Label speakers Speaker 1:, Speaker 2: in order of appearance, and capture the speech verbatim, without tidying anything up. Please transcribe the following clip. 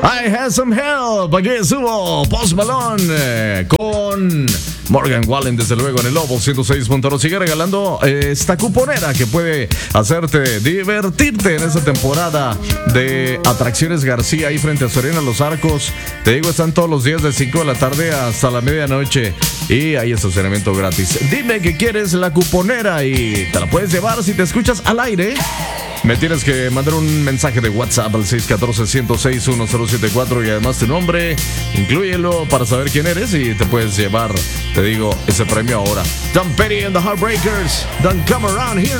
Speaker 1: I Had Some Help. Aquí estuvo Post Malone eh, con Morgan Wallen, desde luego, en el Lobo ciento seis punto uno. Sigue regalando eh, esta cuponera que puede hacerte divertirte en esta temporada de Atracciones García, ahí frente a Soriana Los Arcos. Te digo, están todos los días de cinco de la tarde hasta la medianoche y hay estacionamiento gratis. Dime que quieres la cuponera y te la puedes llevar si te escuchas al aire. Me tienes que mandar un mensaje de WhatsApp al seis uno cuatro, uno cero seis, uno cero siete cuatro y además tu nombre, inclúyelo para saber quién eres y te puedes llevar, te digo, ese premio ahora. Tom Petty and the Heartbreakers, don't come around here